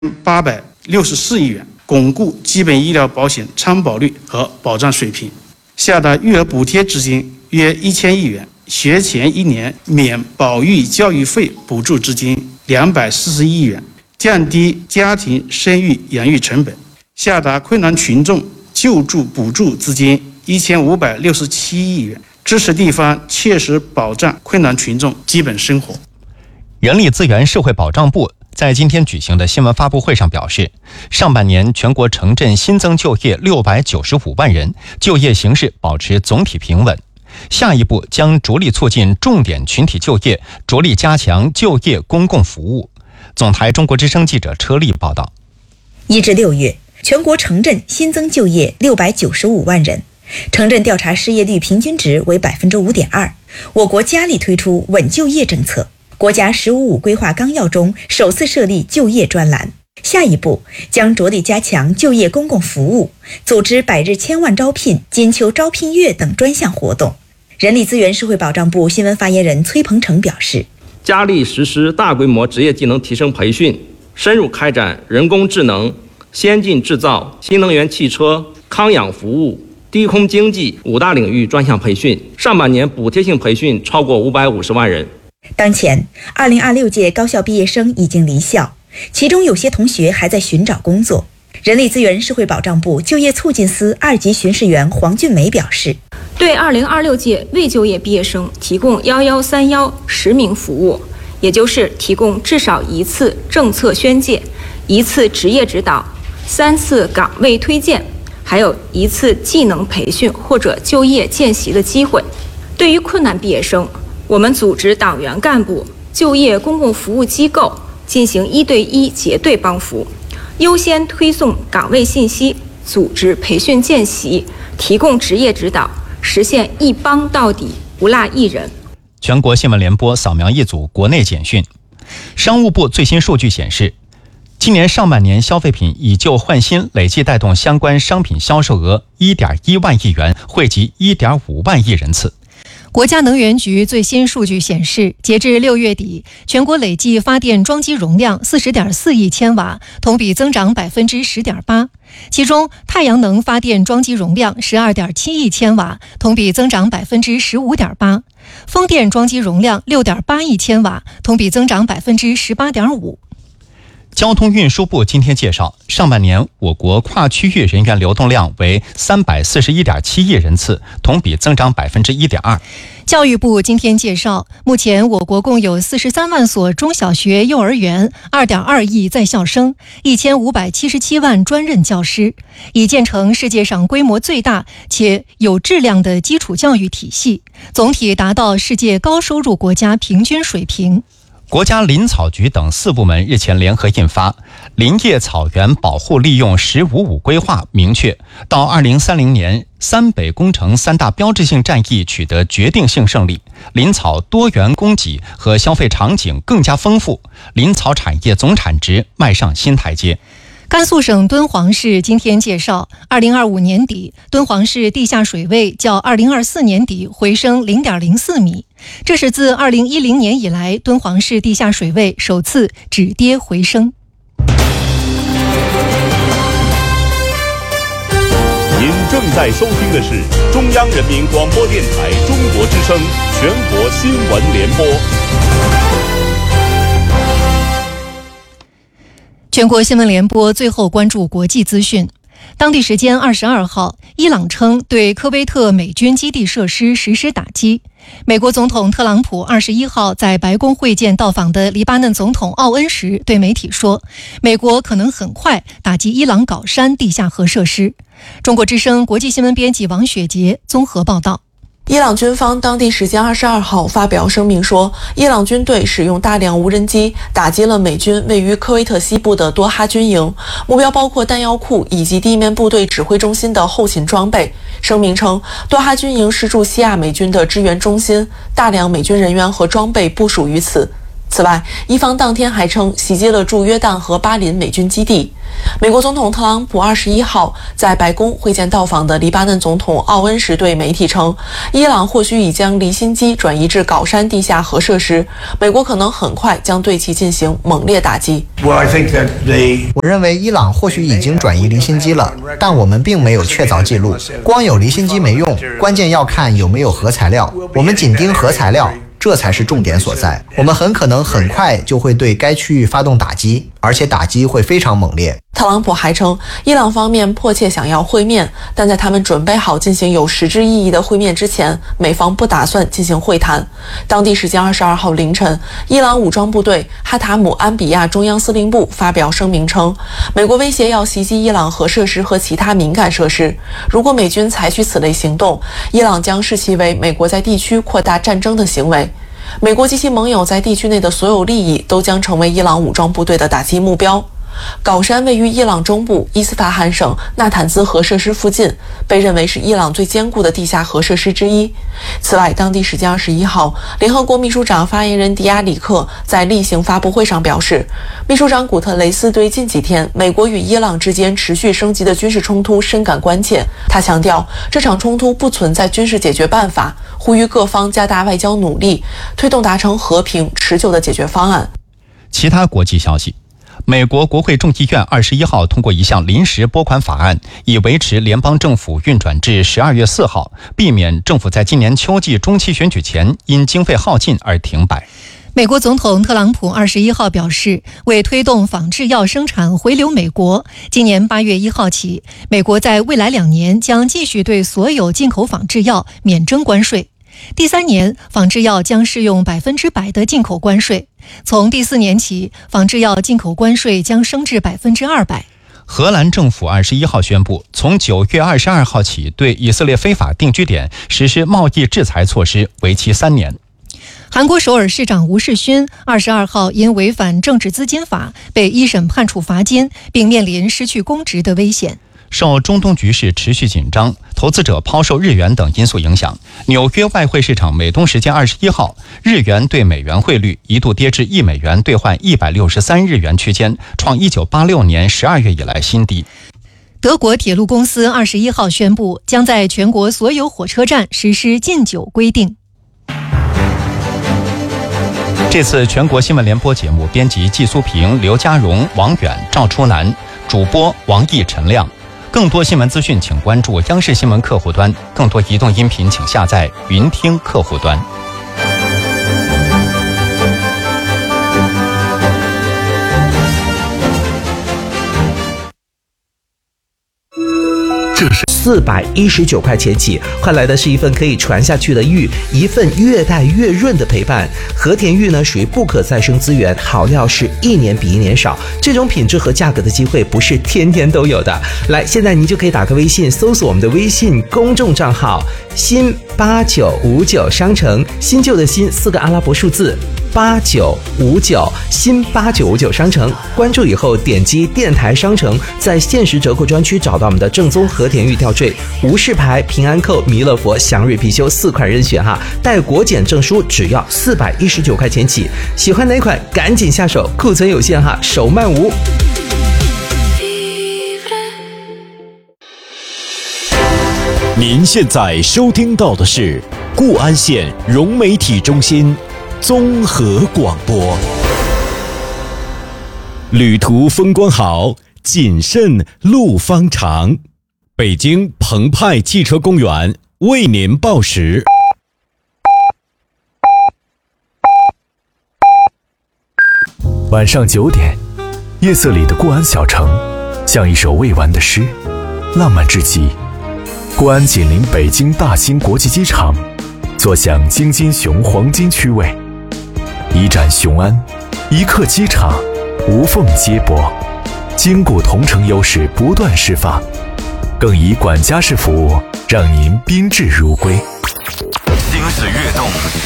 864亿元，巩固基本医疗保险参保率和保障水平；下达育儿补贴资金约1000亿元，学前1年免保育教育费补助资金241亿元，降低家庭生育养育成本；下达困难群众救助补助资金1567亿元，支持地方切实保障困难群众基本生活。 人力资源社会保障部在今天举行的新闻发布会上表示，上半年全国城镇新增就业695万人，就业形势保持总体平稳。下一步将着力促进重点群体就业，着力加强就业公共服务。总台中国之声记者车丽报道。 1至6月，全国城镇新增就业695万人，城镇调查失业率平均值为 5.2%。我国加力推出稳就业政策，国家“15+5”规划纲要中首次设立就业专栏。下一步将着力加强就业公共服务，组织百日千万招聘、金秋招聘月等专项活动。人力资源社会保障部新闻发言人崔鹏程表示， 加力实施大规模职业技能提升培训，深入开展人工智能、先进制造、新能源汽车、康养服务、低空经济5大领域专项培训。上半年补贴性培训超过550万人。 当前2026届高校毕业生已经离校，其中有些同学还在寻找工作。人力资源社会保障部就业促进司2级巡视员黄俊梅表示， 对2026届未就业毕业生提供1131实名服务，也就是提供至少1次政策宣介、1次职业指导、3次岗位推荐，还有1次技能培训或者就业见习的机会。对于困难毕业生，我们组织党员干部、就业公共服务机构进行1对1结对帮扶，优先推送岗位信息，组织培训见习，提供职业指导，实现一帮到底，不落一人。 全国新闻联播扫描一组国内简讯。商务部最新数据显示，今年上半年消费品以旧换新累计带动相关商品销售额1.1万亿元，惠及1.5万亿人次。 国家能源局最新数据显示，截至6月底，全国累计发电装机容量40.4亿千瓦，同比增长10.8%。其中，太阳能发电装机容量12.7亿千瓦，同比增长15.8%；风电装机容量6.8亿千瓦，同比增长18.5%。 交通运输部今天介绍，上半年我国跨区域人员流动量为341.7亿人次，同比增长1.2%。 教育部今天介绍，目前我国共有43万所中小学、幼儿园，2.2亿在校生，1577万专任教师，已建成世界上规模最大且有质量的基础教育体系，总体达到世界高收入国家平均水平。 国家林草局等4部门日前联合印发《林业草原保护利用“15+5”规划》，明确到2030年，三北工程3大标志性战役取得决定性胜利，林草多元供给和消费场景更加丰富，林草产业总产值迈上新台阶。 甘肃省敦煌市今天介绍，2025年底，敦煌市地下水位较2024年底回升0.04米，这是自2010年以来敦煌市地下水位首次止跌回升。 您正在收听的是中央人民广播电台中国之声全国新闻联播。 全国新闻联播最后关注国际资讯。当地时间22号，伊朗称对科威特美军基地设施实施打击。美国总统特朗普21号在白宫会见到访的黎巴嫩总统奥恩时，对媒体说，美国可能很快打击伊朗搞山地下核设施。中国之声国际新闻编辑王雪杰综合报道。 伊朗军方当地时间22号发表声明说，伊朗军队使用大量无人机打击了美军位于科威特西部的多哈军营，目标包括弹药库以及地面部队指挥中心的后勤装备。声明称，多哈军营是驻西亚美军的支援中心，大量美军人员和装备部署于此。 此外，伊方当天还称袭击了驻约旦和巴林美军基地。美国总统特朗普21号在白宫会见到访的黎巴嫩总统奥恩时对媒体称，伊朗或许已将离心机转移至高山地下核设施，美国可能很快将对其进行猛烈打击。 我认为伊朗或许已经转移离心机了，但我们并没有确凿记录。光有离心机没用，关键要看有没有核材料。我们紧盯核材料，这才是重点所在。我们很可能很快就会对该区域发动打击，而且打击会非常猛烈。 特朗普还称，伊朗方面迫切想要会面，但在他们准备好进行有实质意义的会面之前，美方不打算进行会谈。当地时间22号凌晨，伊朗武装部队哈塔姆安比亚中央司令部发表声明称，美国威胁要袭击伊朗核设施和其他敏感设施，如果美军采取此类行动，伊朗将视其为美国在地区扩大战争的行为。美国及其盟友在地区内的所有利益都将成为伊朗武装部队的打击目标。高山位于伊朗中部伊斯法罕省纳坦兹核设施附近，被认为是伊朗最坚固的地下核设施之一。此外，当地时间21号，联合国秘书长发言人迪亚里克在例行发布会上表示，秘书长古特雷斯对近几天美国与伊朗之间持续升级的军事冲突深感关切。他强调，这场冲突不存在军事解决办法，呼吁各方加大外交努力，推动达成和平持久的解决方案。 其他国际消息，美国国会众议院21号通过一项临时拨款法案，以维持联邦政府运转至12月4号，避免政府在今年秋季中期选举前因经费耗尽而停摆。 美国总统特朗普21号表示，为推动仿制药生产回流美国，今年8月1号起，美国在未来2年将继续对所有进口仿制药免征关税。第3年，仿制药将适用100%的进口关税。从第4年起，仿制药进口关税将升至200%。 荷兰政府21号宣布，从9月22号起，对以色列非法定居点实施贸易制裁措施，为期3年。 韩国首尔市长吴世勋22号因违反政治资金法被一审判处罚金，并面临失去公职的危险。 受中东局势持续紧张、投资者抛售日元等因素影响，纽约外汇市场美东时间21号，日元对美元汇率一度跌至1美元兑换163日元区间，创1986年12月以来新低。 德国铁路公司21号宣布，将在全国所有火车站实施禁酒规定。 这次全国新闻联播节目编辑季苏平、刘家荣、王远、赵初南，主播王毅、陈亮。更多新闻资讯请关注央视新闻客户端，更多移动音频请下载云听客户端。 这是419块钱起，换来的是一份可以传下去的玉，一份越戴越润的陪伴。和田玉呢，属于不可再生资源，好料是一年比一年少，这种品质和价格的机会不是天天都有的。来，现在您就可以打个微信，搜索我们的微信公众账号新8959商城，新旧的新4个阿拉伯数字8959，新8959商城，关注以后点击电台商城，在限时折扣专区找到我们的正宗和田玉吊坠、无事牌、平安扣、弥勒佛、祥瑞貔貅4款任选哈，带国检证书只要419块钱起，喜欢哪款赶紧下手，库存有限哈，手慢无。 您现在收听到的是固安县融媒体中心综合广播。旅途风光好，谨慎路方长。北京澎湃汽车公园为您报时。 晚上9点，夜色里的固安小城，像一首未完的诗，浪漫至极。固安紧邻北京大兴国际机场，坐享京津雄黄金区位，一站雄安，一刻机场，无缝接驳，坚固同城优势不断释放，更以管家式服务让您宾至如归。 心思跃动，